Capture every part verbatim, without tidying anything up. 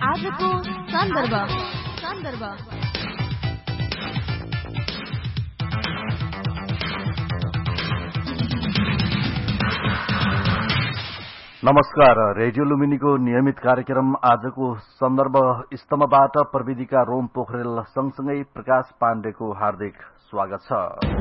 आजको सन्दर्भ सन्दर्भ नमस्कार। रेडियो लुम्बिनीको नियमित कार्यक्रम आजको सन्दर्भ स्तम्भबाट प्रविधिका रोम पोखरेल सँगसँगै प्रकाश पाण्डेको हार्दिक स्वागत छ।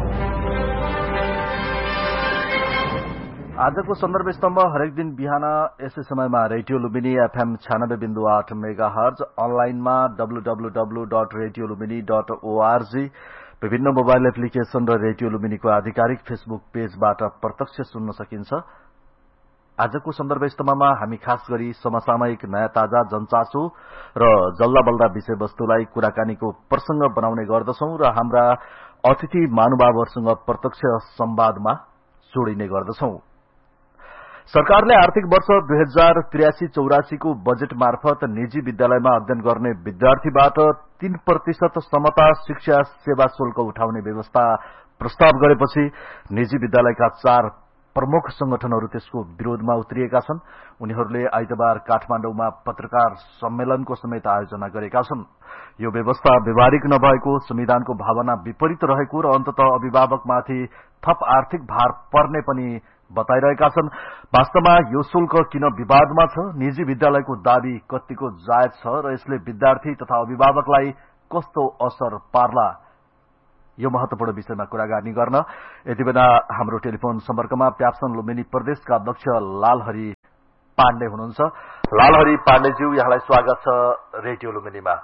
आजको सन्दर्भ स्तम्भ हरेक दिन बिहान यसै समयमा रेडियो लुम्बिनी एफएम छयानब्बे बिन्दु आठ मेगा हर्ज, अनलाइनमा W W W dot radio Lumbini dot ORG, विभिन्न मोबाइल एप्लिकेशन र रेडियो लुम्बिनीको आधिकारिक फेसबुक पेजबाट प्रत्यक्ष सुन्न सकिन्छ। आजको सन्दर्भ स्तम्भमा हामी खास गरी समसामयिक नयाँ ताजा जनचासो र जल्दा बल्दा विषयवस्तुलाई कुराकानीको प्रसंग बनाउने गर्दछौं र हाम्रा अतिथि महानुभावहरूसँग प्रत्यक्ष संवादमा जोडिने गर्दछौं। सरकारले आर्थिक वर्ष दुई हजार त्रियासी चौरासीको बजेट मार्फत निजी विद्यालयमा अध्ययन गर्ने विद्यार्थीबाट तीन प्रतिशत समता शिक्षा सेवा शुल्क उठाउने व्यवस्था प्रस्ताव गरेपछि निजी विद्यालयका चार प्रमुख संगठनहरू त्यसको विरोधमा उत्रिएका छन्। उनीहरूले आइतबार काठमाडौँमा पत्रकार सम्मेलनको समेत आयोजना गरेका छन्। यो व्यवस्था व्यवहारिक नभएको, संविधानको भावना विपरीत रहेको र अन्ततः अभिभावकमाथि थप आर्थिक भार पर्ने पनि बताइरहेका छन्। वास्तवमा यो शुल्क किन विवादमा छ, निजी विद्यालयको दाबी कतिको जायज छ र यसले विद्यार्थी तथा अभिभावकलाई कस्तो असर पार्ला, यो महत्वपूर्ण विषयमा कुराकानी गर्न यति बेला हाम्रो टेलिफोन सम्पर्कमा प्याप्सन लुम्बिनी प्रदेशका अध्यक्ष लालहरी पाण्डे हुनुहुन्छ। लालहरी पाण्डेज्यू, यहाँलाई स्वागत छ रेडियो लुम्बिनीमा।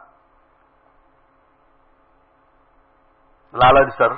लालहरी सर,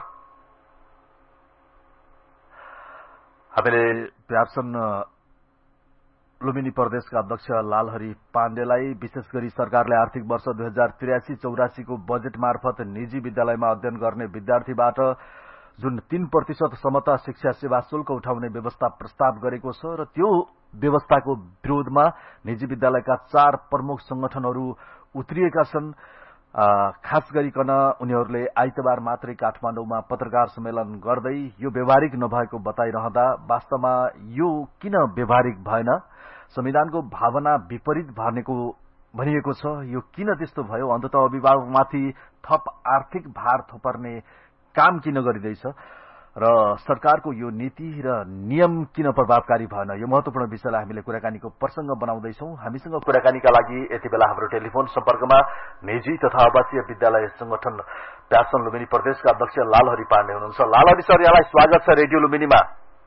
हामीले प्याप्सन लुम्बिनी प्रदेशका अध्यक्ष लालहरी पाण्डेलाई विशेष गरी सरकारले आर्थिक वर्ष दुई हजार त्रियासी चौरासीको बजेट मार्फत निजी विद्यालयमा अध्ययन गर्ने विद्यार्थीबाट जुन तीन प्रतिशत समता शिक्षा सेवा शुल्क उठाउने व्यवस्था प्रस्ताव गरेको छ र त्यो व्यवस्थाको विरोधमा निजी विद्यालयका चार प्रमुख संगठनहरू उत्रिएका छन्। खास गरिकन उनीहरूले आइतबार मात्रै काठमाडौँमा पत्रकार सम्मेलन गर्दै यो व्यवहारिक नभएको बताइरहँदा वास्तवमा यो किन व्यवहारिक भएन, संविधानको भावना विपरीत भनेको भनिएको छ, यो किन त्यस्तो भयो, अन्ततः अभिभावकमाथि थप आर्थिक भार थोपर्ने काम किन गरिँदैछ र सरकारको यो नीति र नियम किन प्रभावकारी भएन, यो महत्वपूर्ण विषयलाई हामीले कुराकानीको प्रसंग बनाउँदैछौं। हामीसँग कुराकानीका लागि यति बेला हाम्रो टेलिफोन सम्पर्कमा निजी तथा आवासीय विद्यालय संगठन प्याप्सन लुम्बिनी प्रदेशका अध्यक्ष लालहरी पाण्डे हुनुहुन्छ। लालहरी सर, यहाँलाई स्वागत छ रेडियो लुम्बिनीमा।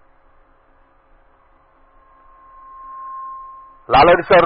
लालहरी सर,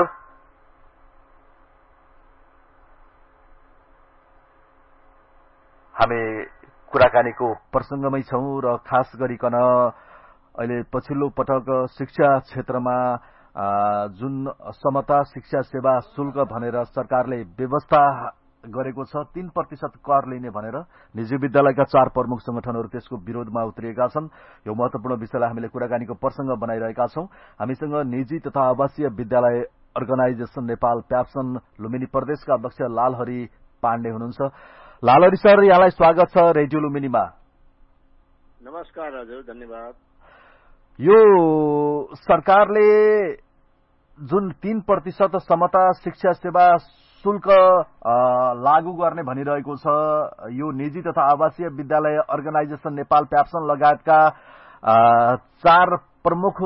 हामी कुराकानीको प्रसंगमै छौं र खास गरिकन अहिले पछिल्लो पटक शिक्षा क्षेत्रमा जुन समता शिक्षा सेवा शुल्क भनेर सरकारले व्यवस्था गरेको छ, तीन प्रतिशत कर लिने भनेर निजी विद्यालयका चार प्रमुख संगठनहरू त्यसको विरोधमा उत्रिएका छन्। यो महत्वपूर्ण विषयलाई हामीले कुराकानीको प्रसंग बनाइरहेका छौं। हामीसँग निजी तथा आवासीय विद्यालय अर्गनाइजेशन नेपाल प्याप्सन लुम्बिनी प्रदेशका अध्यक्ष लालहरी पाण्डे हुनुहुन्छ। लालहरी सर, यहाँलाई स्वागत छ रेडियो लुम्बिनीमा। नमस्कार हजुर, धन्यवाद। यो सरकारले जुन तीन प्रतिशत समता शिक्षा सेवा शुल्क लागू गर्ने भनिरहेको छ, यो निजी तथा आवासीय विद्यालय अर्गनाइजेशन नेपाल प्याप्सन लगायतका चार प्रमुख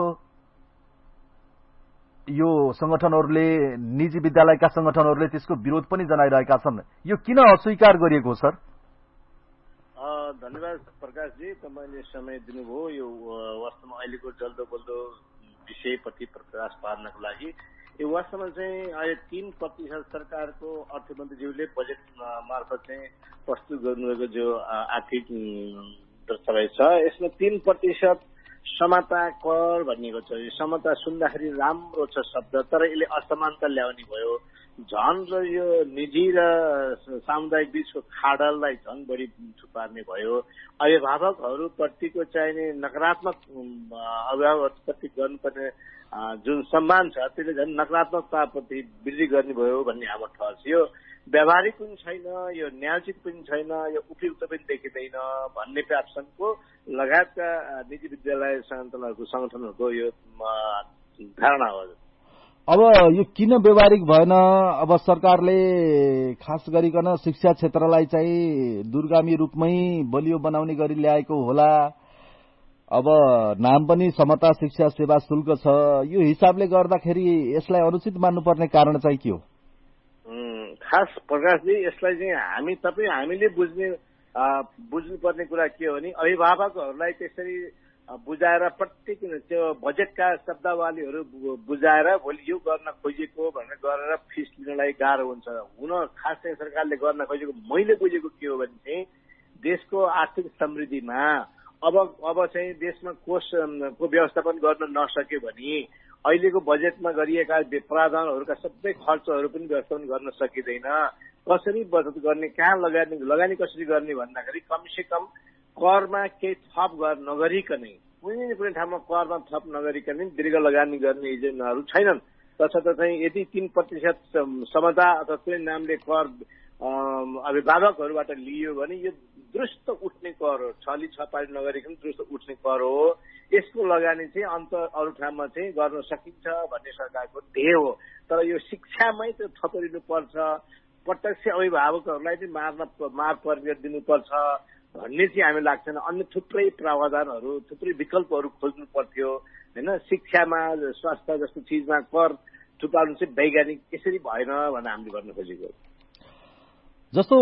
यो संगठनहरूले, निजी विद्यालयका संगठनहरूले त्यसको विरोध पनि जनाइरहेका छन्। यो किन अस्वीकार गरिएको सर? धन्यवाद प्रकाशजी, तपाईँले समय दिनुभयो यो वास्तवमा अहिलेको जल्दो बल्दो विषयप्रति प्रकाश पार्नको लागि। यो वास्तवमा चाहिँ अहिले तीन प्रतिशत सरकारको अर्थमन्त्रीज्यूले बजेट मार्फत चाहिँ प्रस्तुत गर्नुभएको जो आर्थिक दस्तावेज छ, यसमा तीन प्रतिशत समता कर भनिएको छ। यो समता सुन्दाखेरि राम्रो छ शब्द, तर यसले असमानता ल्याउने भयो। झन र यो निजी र सामुदायिक बीचको खाडललाई झन बढी थुपार्ने भयो। अभिभावकहरूप्रतिको चाहिने नकारात्मक अभिभावकप्रति गर्नुपर्ने जुन सम्मान छ त्यसले झन् नकारात्मकताप्रति वृद्धि गर्ने भयो भन्ने हाम्रो ठहर छ। यो व्यावहारिक पनि छैन, यो न्यायोचित पनि छैन, यो उपयुक्त पनि देखिँदैन भन्ने प्याप्सनको लगायतका निजी विद्यालय संगठनहरूको संगठनहरूको यो धारणा हो। अब यो किन व्यवहारिक भएन? अब सरकारले खास गरिकन शिक्षा क्षेत्रलाई चाहिँ दूरगामी रूपमै बलियो बनाउने गरी ल्याएको होला। अब नाम पनि समता शिक्षा सेवा शुल्क छ। यो हिसाबले गर्दाखेरि यसलाई अनुचित मान्नुपर्ने कारण चाहिँ के हो? खास प्रकाशजी, यसलाई चाहिँ हामी तपाईँ हामीले बुझ्ने बुझ्नुपर्ने कुरा के हो भने अभिभावकहरूलाई त्यसरी बुझाएर प्रत्येक त्यो बजेटका शब्दावलीहरू बुझाएर भोलि यो गर्न खोजेको भनेर गरेर फिस लिनलाई गाह्रो हुन्छ। हुन खास चाहिँ सरकारले गर्न खोजेको मैले बुझेको के हो भने चाहिँ देशको आर्थिक समृद्धिमा अब अब चाहिँ देशमा कोषको व्यवस्थापन गर्न नसक्यो भने अहिलेको बजेटमा गरिएका प्रावधानहरूका सबै खर्चहरू पनि व्यवस्थापन गर्न सकिँदैन। कसरी बचत गर्ने, कहाँ लगानी लगानी कसरी गर्ने भन्दाखेरि कमसे कम करमा केही थप नगरिकनै कुनै कुनै ठाउँमा करमा थप नगरिकनै दीर्घ लगानी गर्ने योजनाहरू छैनन्। तसर्थ चाहिँ यदि तीन प्रतिशत समता अथवा कुनै नामले कर अभिभावकहरूबाट लियो भने यो द्रुस्त उठ्ने कर हो। छली छपाली नगरिकन द्रुस्त उठ्ने कर हो। यसको लगानी चाहिँ अन्त अरू ठाउँमा चाहिँ गर्न सकिन्छ भन्ने सरकारको ध्येय हो। तर यो शिक्षामै त्यो थपिनु पर्छ, प्रत्यक्ष अभिभावकहरूलाई चाहिँ मार्न मार परिवेश दिनुपर्छ भन्ने चाहिँ हामी लाग्छन्। अन्य थुप्रै प्रावधानहरू थुप्रै विकल्पहरू खोज्नु पर्थ्यो होइन। शिक्षामा स्वास्थ्य जस्तो चिजमा कर थुपार्नु चाहिँ वैज्ञानिक यसरी भएन भनेर हामीले भन्न खोजेको। जस्तो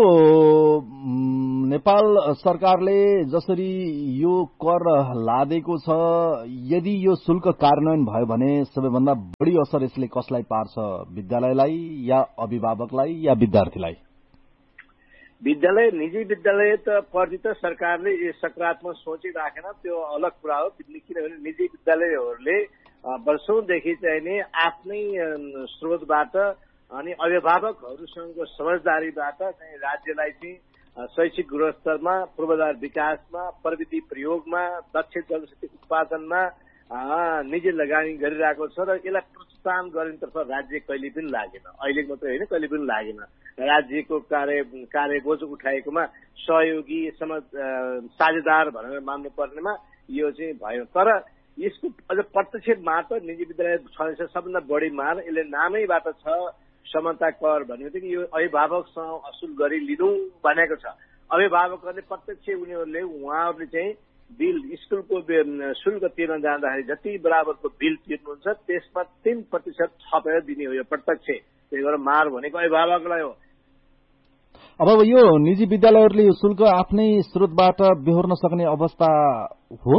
नेपाल सरकारले जसरी यो कर लादेको छ, यदि यो शुल्क कार्यान्वयन भयो भने सबैभन्दा बढी असर यसले कसलाई पार्छ? विद्यालयलाई या अभिभावकलाई या विद्यार्थीलाई? विद्यालय निजी विद्यालय त प्रति त सरकारले सकारात्मक सोचिराखेन, त्यो अलग कुरा हो। किनभने निजी विद्यालयहरूले वर्षौंदेखि चाहिँ नि आफ्नै स्रोतबाट अनि अभिभावकहरूसँगको समझदारीबाट चाहिँ राज्यलाई चाहिँ शैक्षिक गुणस्तरमा, पूर्वाधार विकासमा, प्रविधि प्रयोगमा, दक्ष जनशक्ति उत्पादनमा निजी लगानी गरिरहेको छ र यसलाई प्रोत्साहन गर्नेतर्फ राज्य कहिले पनि लागेन। अहिले मात्रै होइन, कहिले पनि लागेन। राज्यको कार्य कार्यबोझ उठाएकोमा सहयोगी साझेदार भनेर मान्नुपर्नेमा यो चाहिँ भयो। तर यसको अझ प्रत्यक्ष मार त निजी विद्यालय छ सबभन्दा बढी मार यसले नामैबाट छ समता कर भन्ने कि यो अभिभावकसँग असुल गरी लिनु भनेको छ। अभिभावकहरूले प्रत्यक्ष उनीहरूले उहाँहरूले चाहिँ बिल स्कुलको शुल्क तिर्न जाँदाखेरि जति बराबरको बिल तिर्नुहुन्छ त्यसमा तीन प्रतिशत थपेर दिने हो यो प्रत्यक्ष। त्यही भएर मार भनेको अभिभावकलाई हो। अब यो निजी विद्यालयहरूले यो शुल्क आफ्नै स्रोतबाट बेहोर्न सक्ने अवस्था हो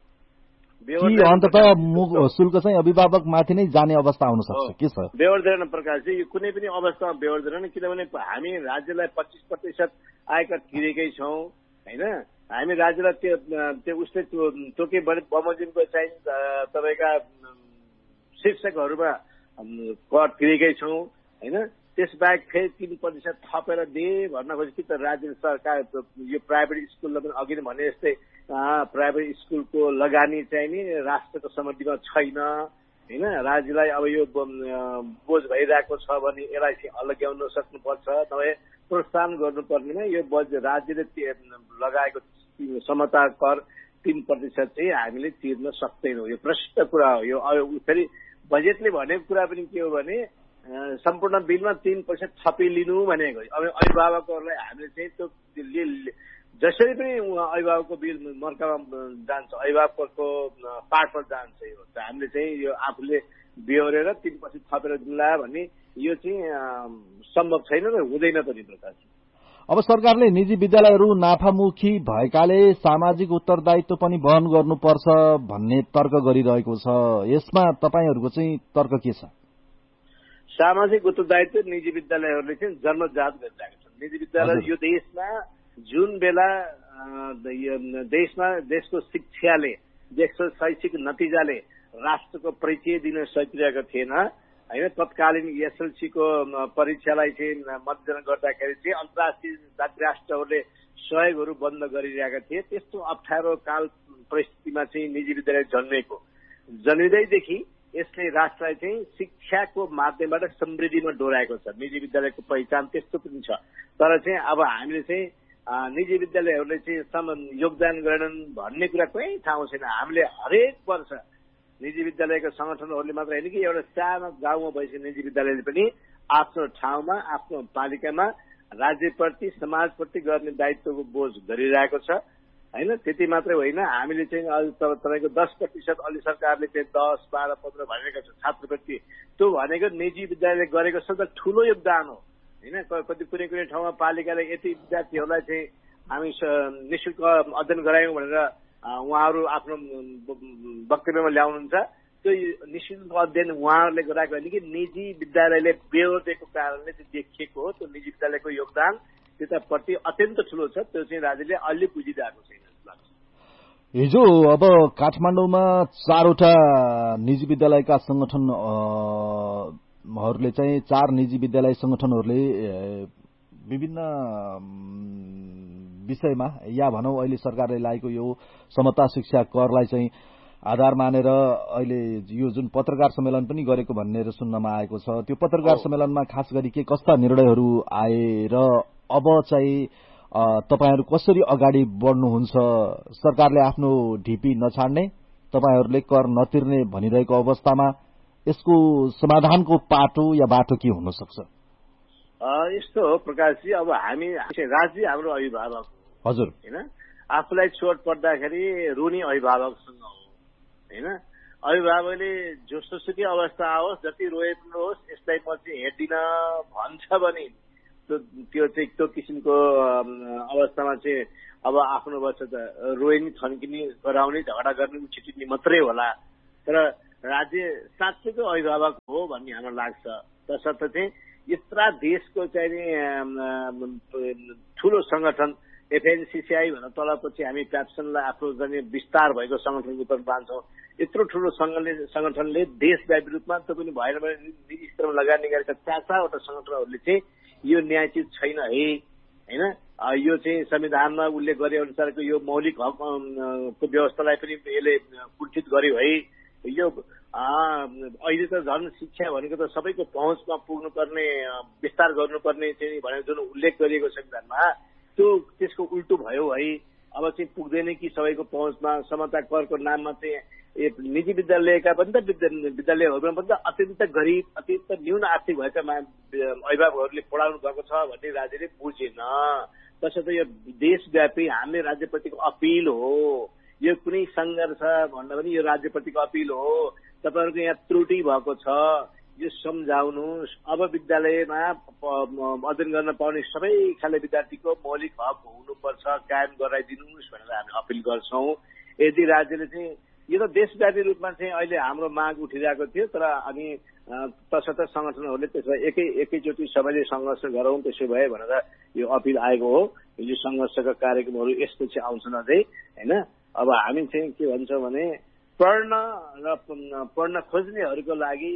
कि अन्ततः शुल्क चाहिँ अभिभावक माथि नै जाने अवस्था आउन सक्छ? के छ? बेहोर्दैन प्रकाश चाहिँ यो कुनै पनि अवस्थामा बेहोर्दैन। किनभने हामी राज्यलाई पच्चीस प्रतिशत आयकर तिरेकै छौँ होइन। हामी राज्यलाई त्यो त्यो उसले तोके बमोजिमको चाहिँ तपाईँका शिक्षकहरूमा कर तिरेकै छौँ होइन। त्यसबाहेक फेरि तीन प्रतिशत थपेर दिए भन्न खोजे कि त राज्य सरकार यो प्राइभेट स्कुललाई पनि अघि नै भने जस्तै प्राइभेट स्कुलको लगानी चाहिँ नि राष्ट्रको समृद्धिमा छैन होइन। राज्यलाई अब यो बोझ भइरहेको छ भने यसलाई चाहिँ अलग्याउन सक्नुपर्छ, नभए प्रोत्साहन गर्नुपर्नेमा यो बज राज्यले लगाएको समता कर तीन प्रतिशत चाहिँ हामीले तिर्न सक्दैनौँ। यो प्रष्ट कुरा हो। यो फेरि बजेटले भनेको कुरा पनि के हो भने सम्पूर्ण बिलमा तीन प्रतिशत थपिलिनु भनेको। अब अभिभावकहरूलाई हामीले चाहिँ त्यो जसरी पनि अभिभावकको बिल मर्कामा जान्छ, अभिभावकको पाठमा जान्छ। यो हामीले चाहिँ यो आफूले बेहोरेर तीन प्रतिशत थपेर दिउँला भन्ने यो चाहिँ सम्भव छैन र हुँदैन पनि प्रकाश। अब सरकारले निजी विद्यालयहरू नाफामुखी भएकाले सामाजिक उत्तरदायित्व पनि वहन गर्नुपर्छ भन्ने तर्क गरिरहेको छ। यसमा तपाईँहरूको चाहिँ तर्क के छ? सामाजिक उत्तरदायित्व निजी विद्यालयहरूले चाहिँ जन्मजात गरिरहेका छन्। निजी विद्यालय यो देशमा जुन बेला देशमा देशको शिक्षाले देशको शैक्षिक नतिजाले राष्ट्रको परिचय दिन सकिरहेको थिएन होइन। तत्कालीन एसएलसीको परीक्षालाई चाहिँ मध्यनजर गर्दाखेरि चाहिँ अन्तर्राष्ट्रिय राष्ट्रहरूले सहयोगहरू बन्द गरिरहेका थिए। त्यस्तो अप्ठ्यारो काल परिस्थितिमा चाहिँ निजी विद्यालय जन्मेको। जन्मिँदैदेखि यसले राष्ट्रलाई चाहिँ शिक्षाको माध्यमबाट समृद्धिमा डोराएको छ। निजी विद्यालयको पहिचान त्यस्तो पनि छ। तर चाहिँ अब हामीले चाहिँ निजी विद्यालयहरूले चाहिँ योगदान गरेनन् भन्ने कुरा कुनै ठाउँ छैन। हामीले हरेक वर्ष निजी विद्यालयका संगठनहरूले मात्र होइन कि एउटा सानो गाउँमा भएपछि निजी विद्यालयले पनि आफ्नो ठाउँमा आफ्नो पालिकामा राज्यप्रति समाजप्रति गर्ने दायित्वको बोझ गरिरहेको छ होइन। त्यति मात्रै होइन, हामीले चाहिँ तपाईँको दस प्रतिशत अलि सरकारले चाहिँ दस बाह्र पन्ध्र भनेको छ छात्रवृत्ति, त्यो भनेको निजी विद्यालयले गरेको सबभन्दा ठुलो योगदान हो होइन। कति कुनै कुनै ठाउँमा पालिकाले यति विद्यार्थीहरूलाई चाहिँ हामी निःशुल्क अध्ययन गरायौँ भनेर उहाँहरू आफ्नो वक्तव्यमा ल्याउनुहुन्छ। त्यो निःशुल्क अध्ययन उहाँहरूले गराएको होइन कि निजी विद्यालयले बेहोर्दिएको कारणले चाहिँ देखिएको हो। त्यो निजी विद्यालयको योगदान त्यताप्रति अत्यन्त ठुलो छ, त्यो चाहिँ राज्यले अलि बुझिरहेको छैन। हिजो अब काठमाडौँमा चारवटा निजी विद्यालयका संगठनहरूले चाहिँ चार निजी विद्यालय संगठनहरूले विभिन्न विषयमा या भनौँ अहिले सरकारले लागेको यो समता शिक्षा करलाई चाहिँ आधार मानेर अहिले यो जुन पत्रकार सम्मेलन पनि गरेको भन्ने सुन्नमा आएको छ। त्यो पत्रकार सम्मेलनमा खास गरी के कस्ता निर्णयहरू आए र अब चाहिँ तपाईहरू कसरी अगाडि बढ्नुहुन्छ? सरकारले आफ्नो ढिपी नछाड्ने, तपाईहरूले कर नतिर्ने भनिरहेको अवस्थामा यसको समाधानको पाटो या बाटो के हुन सक्छ? यस्तो हो प्रकाशजी, अब हामी राज्य हाम्रो अभिभावक हजुर होइन, आफूलाई चोट पर्दाखेरि रुनी अभिभावकसँग हो होइन। अभिभावकले जोसोसुकै अवस्था आओस्, जति रोए पनि होस्, यसलाई म चाहिँ हेर्दिन भन्छ भने त्यो चाहिँ त्यो किसिमको अवस्थामा चाहिँ अब आफ्नो बच्चा त रोइनी थन्किने गराउने झगडा गर्ने छिटिने मात्रै होला। तर राज्य साँच्चैको अभिभावक हो भन्ने हामीलाई लाग्छ। तसर्थ चाहिँ यत्रा देशको चाहिँ ठुलो संगठन एफएनसीसीआई भनेर तलपछि हामी प्याप्सनलाई आफ्नो जाने विस्तार भएको संगठनको रूपमा मान्छौँ। यत्रो ठुलो संगठनले देशव्यापी रूपमा त्यो पनि भएन भने निजी स्तरमा लगानी गरेका चार चारवटा संगठनहरूले चाहिँ यो न्यायचित छैन है होइन, यो चाहिँ संविधानमा उल्लेख गरे अनुसारको यो मौलिक हकको व्यवस्थालाई पनि यसले कुण्ठित गर्यो है। यो अहिले त झन् शिक्षा भनेको त सबैको पहुँचमा पुग्नुपर्ने विस्तार गर्नुपर्ने चाहिँ भनेर जुन उल्लेख गरिएको संविधानमा त्यो त्यसको उल्टो भयो है। अब चाहिँ पुग्दैन कि सबैको पहुँचमा समता करको नाममा चाहिँ निजी विद्यालयका पनि त विद्यालयहरूमा पनि त अत्यन्त गरिब अत्यन्त न्यून आर्थिक भएका अभिभावकहरूले पढाउनु भएको छ भन्ने राज्यले बुझेन। तसर्थ यो देशव्यापी हामीले राज्यप्रतिको अपिल हो, यो कुनै सङ्घर्ष भन्दा पनि यो राज्यप्रतिको अपिल हो। तपाईँहरूको यहाँ त्रुटि भएको छ, यो सम्झाउनुहोस्। अब विद्यालयमा अध्ययन गर्न पाउने सबै खाले विद्यार्थीको मौलिक हक हुनुपर्छ, कायम गराइदिनुहोस् भनेर हामी अपिल गर्छौँ। यदि राज्यले चाहिँ यो त देशव्यापी रूपमा चाहिँ अहिले हाम्रो माग उठिरहेको थियो, तर अनि तसर्थ संगठनहरूले त्यसो भए एकै एकैचोटि सबैले सङ्घर्ष गरौँ त्यसो भए भनेर यो अपिल आएको हो। यो सङ्घर्षका कार्यक्रमहरू यसपछि आउँछन् अझै होइन। अब हामी चाहिँ के भन्छौँ भने पढ्न र पढ्न खोज्नेहरूको लागि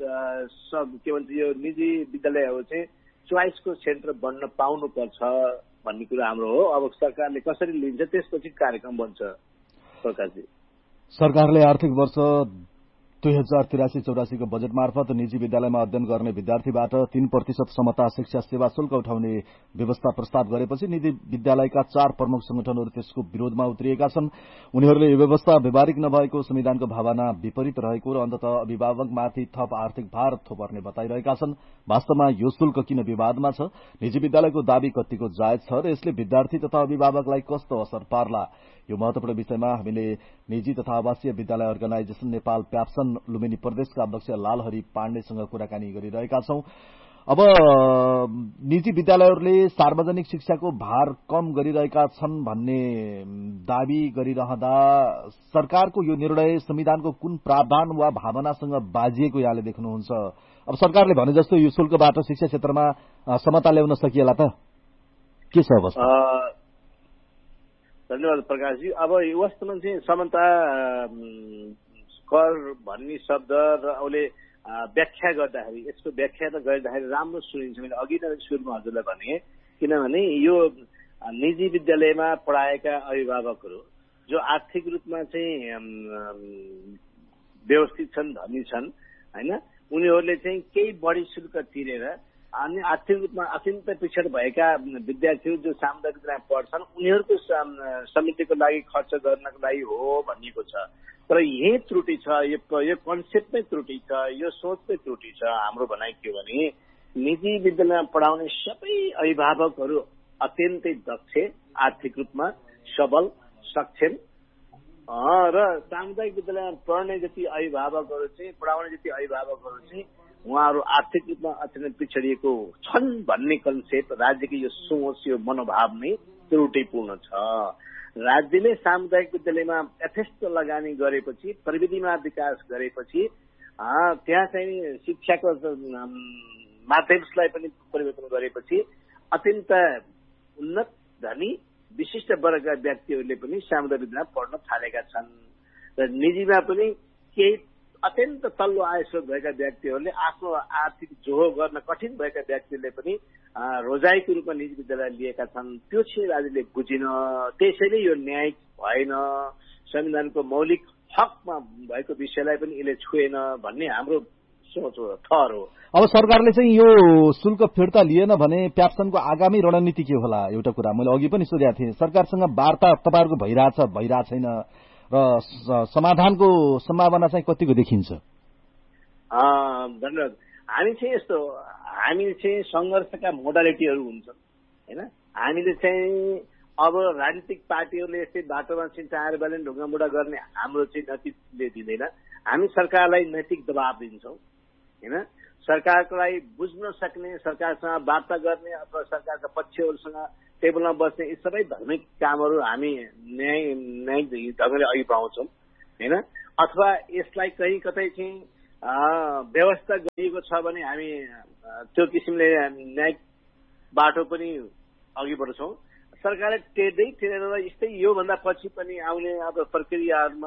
सब के भन्छ यो निजी विद्यालयहरू चाहिँ चोइसको सेन्टर बन्न पाउनुपर्छ भन्ने कुरा हाम्रो हो। अब सरकारले कसरी लिन्छ त्यसपछि कार्यक्रम बन्छ। सरकारजी सरकारले आर्थिक वर्ष दुई हजार तिरासी चौरासीको बजेट मार्फत निजी विद्यालयमा अध्ययन गर्ने विद्यार्थीबाट तीन प्रतिशत समता शिक्षा सेवा शुल्क उठाउने व्यवस्था प्रस्ताव गरेपछि निजी विद्यालयका चार प्रमुख संगठनहरू त्यसको विरोधमा उत्रिएका छन्। उनीहरूले यो व्यवस्था व्यावहारिक नभएको, संविधानको भावना विपरीत रहेको र अन्ततः अभिभावकमाथि थप आर्थिक भार थोपर्ने बताइरहेका छन्। वास्तवमा यो शुल्क किन विवादमा छ? निजी विद्यालयको दावी कतिको जायज छ र यसले विद्यार्थी तथा अभिभावकलाई कस्तो असर पार्ला? यो महत्वपूर्ण विषयमा हामीले निजी तथा आवासीय विद्यालय अर्गनाइजेशन नेपाल प्याप्सन लुम्बिनी प्रदेशका अध्यक्ष लालहरि पाण्डेसँग कुराकानी गरिरहेका छौं। अब निजी विद्यालयहरूले सार्वजनिक शिक्षाको भार कम गरिरहेका छन् भन्ने दावी गरिरहँदा सरकारको यो निर्णय संविधानको कुन प्रावधान वा भावनासँग बाजिएको यहाँले देख्नुहुन्छ? अब सरकारले भने जस्तो यो शुल्कबाट शिक्षा क्षेत्रमा समता ल्याउन सकिएला त? के छ अवस्था? धन्यवाद प्रकाशजी। अब वास्तवमा चाहिँ समता कर भन्ने शब्द र उसले व्याख्या गर्दाखेरि यसको व्याख्या त गर्दाखेरि राम्रो सुनिन्छ। मैले अघि नै सुरुमा हजुरलाई भने किनभने यो निजी विद्यालयमा पढाएका अभिभावकहरू जो आर्थिक रूपमा चाहिँ व्यवस्थित छन्, धनी छन् होइन, उनीहरूले चाहिँ केही बढी शुल्क तिरेर अनि आर्थिक रूपमा अत्यन्त पिछड भएका विद्यार्थीहरू जो सामुदायिक विद्यालयमा पढ्छन् उनीहरूको समितिको लागि खर्च गर्नको लागि हो भनिएको छ। तर यही त्रुटि छ, यो यो कन्सेप्टमै त्रुटि छ, यो सोचमै त्रुटि छ। हाम्रो भनाइ के हो भने निजी विद्यालयमा पढाउने सबै अभिभावकहरू अत्यन्तै दक्ष, आर्थिक रूपमा सबल, सक्षम र सामुदायिक विद्यालयमा पढ्ने जति अभिभावकहरू चाहिँ पढाउने जति अभिभावकहरू चाहिँ उहाँहरू आर्थिक रूपमा अत्यन्त पिछडिएको छन् भन्ने कन्सेप्ट राज्यको यो सोच, यो मनोभाव नै त्रुटिपूर्ण छ। राज्यले सामुदायिक विद्यालयमा यथेष्ट लगानी गरेपछि, प्रविधिमा विकास गरेपछि, त्यहाँ चाहिँ शिक्षाको माध्यमलाई पनि परिवर्तन गरेपछि अत्यन्त उन्नत, धनी, विशिष्ट वर्गका व्यक्तिहरूले पनि सामुदायिक विद्यालयमा पढ्न थालेका छन् र निजीमा पनि केही अत्यन्त तल्लो आय स्रोत भएका व्यक्तिहरूले आफ्नो आर्थिक जोहो गर्न कठिन भएका व्यक्तिहरूले पनि रोजाइको रूपमा निजी विद्यालय लिएका छन्। त्यो चाहिँ राज्यले बुझिन, त्यसैले यो न्यायिक भएन, संविधानको मौलिक हकमा भएको विषयलाई पनि यसले छुएन भन्ने हाम्रो सोच हो, ठहर हो। अब सरकारले चाहिँ यो शुल्क फिर्ता लिएन भने प्याप्सनको आगामी रणनीति के होला? एउटा कुरा मैले अघि पनि सोधेको थिएँ, सरकारसँग वार्ता तपाईँहरूको भइरहेछ भइरहेको छैन र समाधानको सम्भावना चाहिँ कतिको देखिन्छ? धन्यवाद। हामी चाहिँ यस्तो, हामी चाहिँ सङ्घर्षका मोडालिटीहरू हुन्छन् होइन। हामीले चाहिँ अब राजनीतिक पार्टीहरूले यस्तै बाटोमा चाहिँ चार बाले ढुङ्गा मुढा गर्ने हाम्रो चाहिँ नैतिकले दिँदैन। हामी सरकारलाई नैतिक दबाब दिन्छौँ होइन। सरकारको लागि बुझ्न सक्ने, सरकारसँग वार्ता गर्ने अथवा सरकारका पक्षहरूसँग टेबलमा बस्ने यी सबै धार्मिक कामहरू हामी न्याय न्यायिक ढङ्गले अघि बढाउँछौँ होइन। अथवा यसलाई कहीँ कतै चाहिँ व्यवस्था गरिएको छ भने हामी त्यो किसिमले न्यायिक बाटो पनि अघि बढ्छौँ। सरकारले टेर्दै टेरेर यस्तै योभन्दा पछि पनि आउने अब प्रक्रियाहरूमा,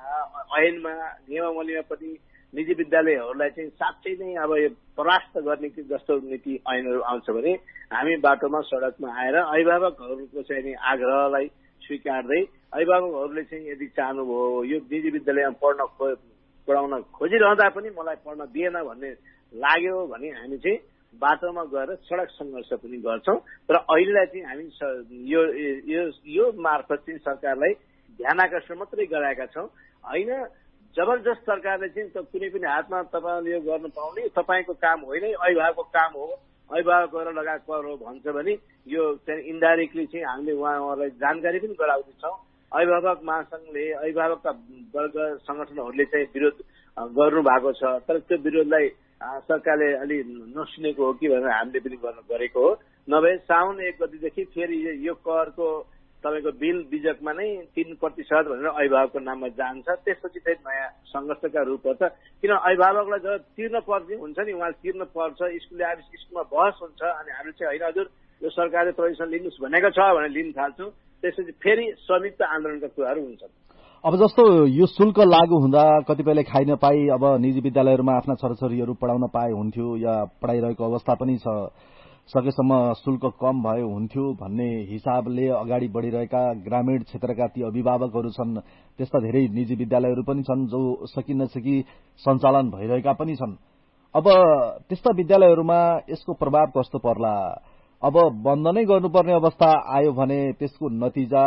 ऐनमा, नियमावलीमा पनि निजी विद्यालयहरूलाई चाहिँ साँच्चै नै अब यो परास्त गर्ने जस्तो नीति ऐनहरू आउँछ भने हामी बाटोमा सडकमा आएर अभिभावकहरूको चाहिँ नि आग्रहलाई स्वीकार्दै अभिभावकहरूले चाहिँ यदि चाहनुभयो यो निजी विद्यालयमा पढ्न पढाउन खोजिरहँदा पनि मलाई पढ्न दिएन भन्ने लाग्यो भने हामी चाहिँ बाटोमा गएर सडक सङ्घर्ष पनि गर्छौँ। र अहिलेलाई चाहिँ हामी यो यो यो मार्फत चाहिँ सरकारलाई ध्यान आकर्षण मात्रै गराएका छौँ होइन। जबरजस्त सरकारले चाहिँ कुनै पनि हातमा तपाईँले यो गर्न पाउने तपाईँको काम होइन, अभिभावकको काम हो, अभिभावक गरेर लगाएको कर हो भन्छ भने यो चाहिँ इन्डाइरेक्टली चाहिँ हामीले उहाँ उहाँलाई जानकारी पनि गराउँदैछौँ। अभिभावक महासङ्घले, अभिभावकका वर्ग सङ्गठनहरूले चाहिँ विरोध गर्नु भएको छ, तर त्यो विरोधलाई सरकारले अलि नसुनेको हो कि भनेर हामीले पनि गर्न गरेको हो। नभए साउन एक गतिदेखि फेरि यो करको तपाईँको बिल बिजकमा नै तीन प्रतिशत भनेर अभिभावकको नाममा जान्छ। त्यसपछि चाहिँ नयाँ सङ्घर्षका रूप पर्छ, किन अभिभावकलाई जब तिर्न पर्ने हुन्छ नि उहाँ तिर्न पर्छ, स्कुलले आएर स्कुलमा बहस हुन्छ अनि हामीले चाहिँ होइन हजुर यो सरकारले प्रविसन लिनुहोस् भनेको छ भनेर लिन थाल्छौँ। त्यसपछि फेरि संयुक्त आन्दोलनका कुराहरू हुन्छन्। अब जस्तो यो शुल्क लागू हुँदा कतिपयले खाइ नपाई अब निजी विद्यालयहरूमा आफ्ना छोराछोरीहरू पढाउन पाए हुन्थ्यो या पढाइरहेको अवस्था पनि छ, सकेसम्म शुल्क कम भए हुन्थ्यो भन्ने हिसाबले अगाडि बढिरहेका ग्रामीण क्षेत्रका ती अभिभावकहरू छन्। त्यस्ता धेरै निजी विद्यालयहरू पनि छन् जो सकि नसकि सञ्चालन भइरहेका पनि छन्। अब त्यस्ता विद्यालयहरूमा यसको प्रभाव कस्तो पर्ला? अब बन्द नै गर्नुपर्ने अवस्था आयो भने त्यसको नतिजा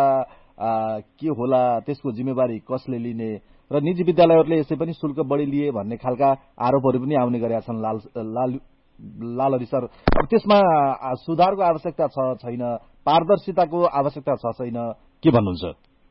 के होला, त्यसको जिम्मेवारी कसले लिने र निजी विद्यालयहरूले यसै पनि शुल्क बढी लिए भन्ने खालका आरोपहरू पनि आउने गरेका छन् लाल लाल लालहरी सर। अब त्यसमा सुधारको आवश्यकता छ छैन, पारदर्शिताको आवश्यकता छ छैन, के भन्नुहुन्छ?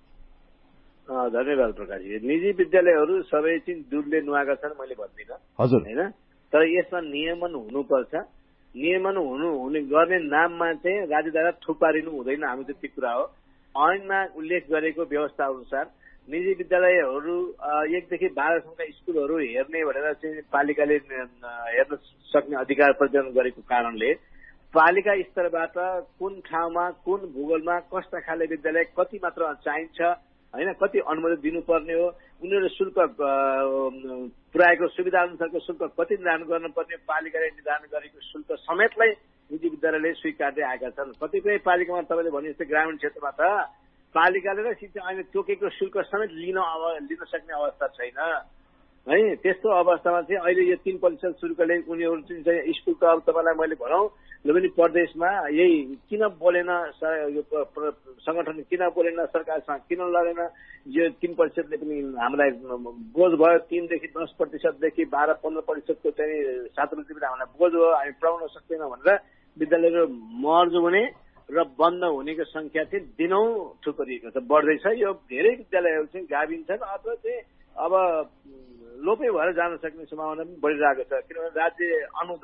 धन्यवाद प्रकाशजी। निजी विद्यालयहरू सबै चाहिँ दुधले नुहाएका छन् मैले भन्दिनँ हजुर होइन, तर यसमा नियमन हुनुपर्छ। नियमन हुनु हुने गर्ने नाममा चाहिँ राज्यद्वारा थुपारिनु हुँदैन, हामी त्यति कुरा हो। ऐनमा उल्लेख गरेको व्यवस्था अनुसार निजी विद्यालयहरू एकदेखि बाह्रसम्मका स्कुलहरू हेर्ने भनेर चाहिँ पालिकाले हेर्न सक्ने अधिकार प्रदान गरेको कारणले पालिका स्तरबाट कुन ठाउँमा कुन भूगोलमा कस्ता खाले विद्यालय कति मात्र चाहिन्छ होइन, कति अनुमति दिनुपर्ने हो, उनीहरू शुल्क पुर्याएको सुविधा अनुसारको शुल्क कति निर्धारण गर्नुपर्ने पालिकाले निर्धारण गरेको शुल्क समेतलाई निजी विद्यालयले स्वीकार्दै आएका छन्। कतिपय पालिकामा तपाईँले भने जस्तै ग्रामीण क्षेत्रमा त पालिकाले र शिक्षा अहिले तोकेको शुल्क समेत लिन लिन सक्ने अवस्था छैन है। त्यस्तो अवस्थामा चाहिँ अहिले यो तीन प्रतिशत शुल्कले उनीहरू चाहिँ स्कुल त अब तपाईँलाई मैले भनौँ लुम्बिनी प्रदेशमा यही किन बोलेन यो संगठन किन बोलेन सरकारसँग किन लडेन यो तीन प्रतिशतले पनि हामीलाई बोझ भयो। तीनदेखि दस प्रतिशतदेखि बाह्र पन्ध्र प्रतिशतको चाहिँ छात्रवृत्ति हामीलाई बोझ भयो, हामी पढाउन सक्दैनौँ भनेर विद्यालयहरू मर्ज हुने र बन्द हुनेको संख्या चाहिँ दिनौँ थुप्रिएको छ, बढ्दैछ। यो धेरै विद्यालयहरू चाहिँ गाभिन्छन् अथवा चाहिँ अब लोपै भएर जान सक्ने सम्भावना पनि बढिरहेको छ, किनभने राज्य अनु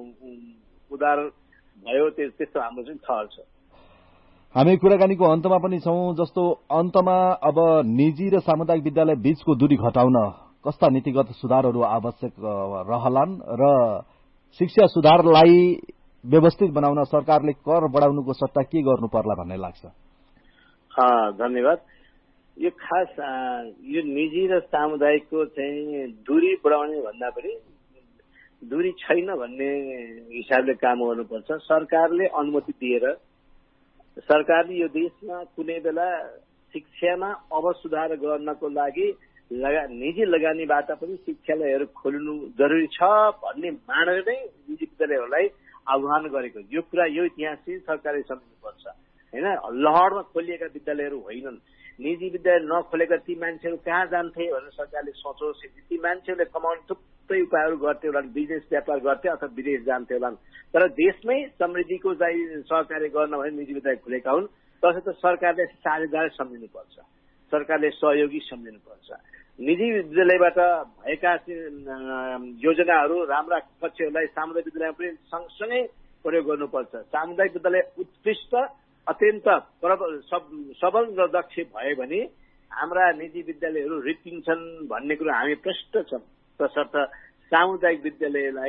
उदार भयो त्यस्तो हाम्रो चाहिँ थर छ। हामी कुराकानीको अन्तमा पनि छौं। जस्तो अन्तमा अब निजी र सामुदायिक विद्यालय बीचको दूरी घटाउन कस्ता नीतिगत सुधारहरू आवश्यक रहलान् र शिक्षा सुधारलाई व्यवस्थित बनाउन सरकारले कर बढाउनुको सट्टा के गर्नु पर्ला भन्ने लाग्छ? धन्यवाद। यो खास यो निजी र सामुदायिकको चाहिँ दूरी बढाउने भन्दा पनि दूरी छैन भन्ने हिसाबले काम गर्नुपर्छ। सरकारले अनुमति दिएर सरकारले यो देशमा कुनै बेला शिक्षामा अब सुधार गर्नको लागि लगा निजी लगानीबाट पनि शिक्षालयहरू खोल्नु जरुरी छ भन्ने मानेर नै निजी विद्यालयहरूलाई आह्वान गरेको। यो कुरा यो इतिहास चाहिँ सरकारले सम्झनुपर्छ हैन। लहरमा खोलिएका विद्यालयहरू होइनन्। निजी विद्यालय नखोलेका ती मान्छेहरू कहाँ जान्थे भनेर सरकारले सोचोस्। ती मान्छेहरूले कमाउने थुप्रै उपायहरू गर्थे होला, बिजनेस व्यापार गर्थे अथवा विदेश जान्थे होला। तर देशमै समृद्धिको चाहिँ सहकार्य गर्न भने निजी विद्यालय खुलेका हुन्। तसर्थ सरकारले साझेदार सम्झिनुपर्छ, सरकारले सहयोगी सम्झिनुपर्छ। निजी विद्यालयबाट भएका योजनाहरू राम्रा पक्षहरूलाई सामुदायिक विद्यालयमा पनि सँगसँगै प्रयोग गर्नुपर्छ। सामुदायिक विद्यालय उत्कृष्ट अत्यन्त सबल र दक्ष भयो भने हाम्रा निजी विद्यालयहरू रित्तिन्छन् भन्ने कुरो हामी प्रष्ट छौँ। तसर्थ सामुदायिक विद्यालयलाई